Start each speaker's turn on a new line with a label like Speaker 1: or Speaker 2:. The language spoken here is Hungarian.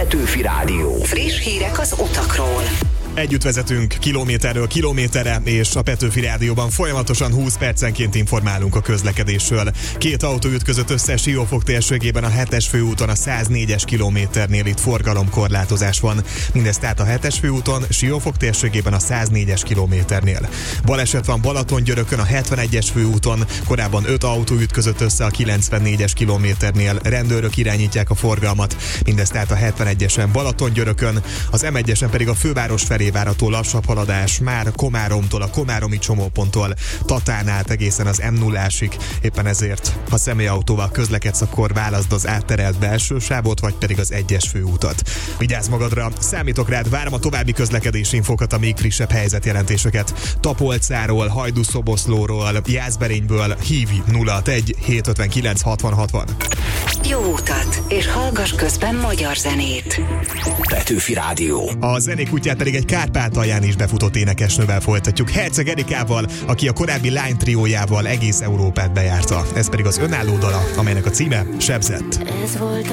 Speaker 1: Petőfi Rádió.
Speaker 2: Friss hírek az utakról.
Speaker 3: Együtt vezetünk kilométerről kilométerre, és a Petőfi Rádióban folyamatosan 20 percenként informálunk a közlekedésről. 2 autó ütközött össze Siófok térségében a 7-es főúton a 104-es kilométernél, itt forgalomkorlátozás van. Mindez tehát a 7-es főúton Siófok térségében a 104-es kilométernél. Baleset van Balatongyörökön a 71-es főúton, korábban 5 autó ütközött össze a 94-es kilométernél, rendőrök irányítják a forgalmat. Mindez tehát a 71-esen Balatongyörökön, az M1-esen pedig a főváros felé várható lassabb haladás már Komáromtól, a komáromi csomóponttól Tatán át egészen az M0-ásig. Éppen ezért, ha személyautóval közlekedsz, akkor válaszd az átterelt belső sávot, vagy pedig az 1-es főútat. Vigyázz magadra, számítok rád, várom a további közlekedési infókat, a még frissebb helyzetjelentéseket. Tapolcáról, Hajdú-Szoboszlóról, Jászberényből hívj 061 759 60 60.
Speaker 2: Jó utat, és hallgass közben magyar zenét.
Speaker 1: Petőfi Rádió.
Speaker 3: A zenék útját pedig egy Kárpátalján is befutott énekesnővel folytatjuk, Herceg Erikával, aki a korábbi Lány triójával egész Európát bejárta. Ez pedig az önálló dala, amelynek a címe Sebzett.
Speaker 4: Ez volt